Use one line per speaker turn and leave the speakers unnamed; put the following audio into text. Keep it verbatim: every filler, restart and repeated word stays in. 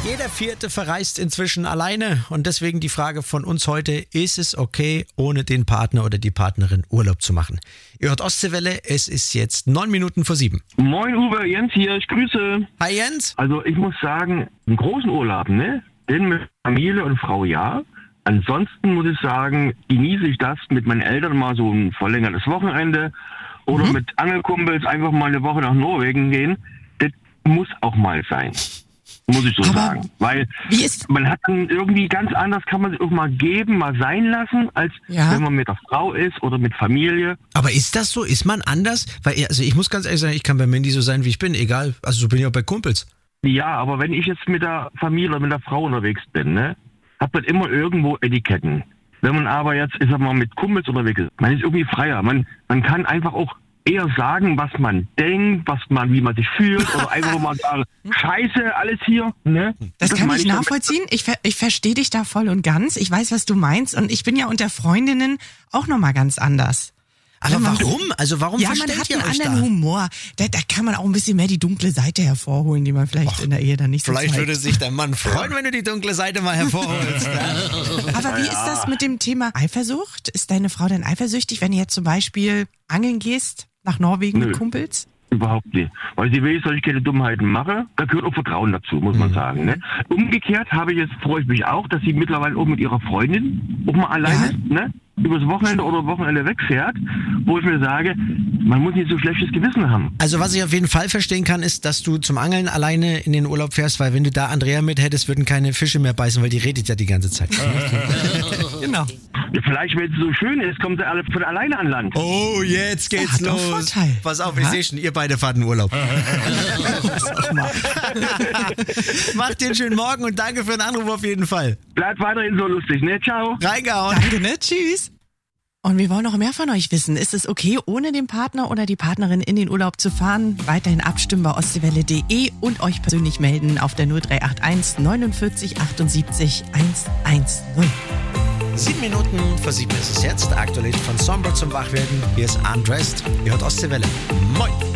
Jeder Vierte verreist inzwischen alleine und deswegen die Frage von uns heute, ist es okay, ohne den Partner oder die Partnerin Urlaub zu machen? Ihr hört Ostseewelle, es ist jetzt neun Minuten vor sieben.
Moin Uwe, Jens hier, ich grüße.
Hi Jens.
Also ich muss sagen, einen großen Urlaub, ne? Den mit Familie und Frau ja. Ansonsten muss ich sagen, genieße ich das mit meinen Eltern mal so ein verlängertes Wochenende oder mhm. mit Angelkumpels einfach mal eine Woche nach Norwegen gehen. Das muss auch mal sein. Muss ich so
Aber
sagen. Weil
wie ist
man hat dann irgendwie ganz anders, kann man sich auch mal geben, mal sein lassen, als
Ja.
wenn man mit der Frau ist oder mit Familie.
Aber ist das so? Ist man anders? Weil, also ich muss ganz ehrlich sagen, ich kann bei Mandy so sein, wie ich bin, egal. Also so bin ich auch bei Kumpels.
Ja, aber wenn ich jetzt mit der Familie oder mit der Frau unterwegs bin, ne, hat man immer irgendwo Etiketten. Wenn man aber jetzt, ich sag mal, mit Kumpels unterwegs ist, man ist irgendwie freier. Man, man kann einfach auch eher sagen, was man denkt, was man, wie man sich fühlt, oder einfach mal sagen, Scheiße, alles hier, ne?
Das, kann
meine
ich
damit.
nachvollziehen. Ich, ver ich verstehe dich da voll und ganz. Ich weiß, was du meinst. Und ich bin ja unter Freundinnen auch nochmal ganz anders.
Aber
Wenn man-
warum? Also warum
Ja, man
verstellt
hat
ihr
einen
euch
anderen
da?
Humor. Da, da kann man auch ein bisschen mehr die dunkle Seite hervorholen, die man vielleicht in der Ehe dann nicht so
Vielleicht
zeigt.
würde sich der Mann freuen, wenn du die dunkle Seite mal hervorholst.
Aber wie ist das mit dem Thema Eifersucht? Ist deine Frau denn eifersüchtig, wenn du jetzt zum Beispiel angeln gehst nach Norwegen
Nö.
mit Kumpels?
Überhaupt nicht. Weil sie weiß, dass ich keine Dummheiten mache. Da gehört auch Vertrauen dazu, muss man sagen. Ne? Umgekehrt habe ich jetzt, freue ich mich auch, dass sie mittlerweile auch mit ihrer Freundin auch mal alleine ne, übers Wochenende oder Wochenende wegfährt, wo ich mir sage, man muss nicht so schlechtes Gewissen haben.
Also was ich auf jeden Fall verstehen kann, ist, dass du zum Angeln alleine in den Urlaub fährst, weil wenn du da Andrea mit hättest, würden keine Fische mehr beißen, weil die redet ja die ganze Zeit.
Genau.
Ja, vielleicht, wenn es so schön ist, kommt sie alle von alleine an Land.
Oh, jetzt geht's
hat auch
los.
Vorteil.
Pass auf, ich
Ja?
sehe schon, ihr beide fahrt in Urlaub. Macht dir einen schönen Morgen und danke für den Anruf auf jeden Fall.
Bleibt weiterhin so lustig, ne? Ciao.
Reingehauen.
Danke, ne? Tschüss. Und wir wollen noch mehr von euch wissen. Ist es okay, ohne den Partner oder die Partnerin in den Urlaub zu fahren? Weiterhin abstimmen bei ostseewelle punkt de und euch persönlich melden auf der null drei acht eins neunundvierzig achtundsiebzig hundertzehn.
Sieben Minuten vor sieben ist es jetzt. Aktuell von Somber zum Wachwerden. Hier ist Undressed. Ihr hört Ostseewelle. Moin.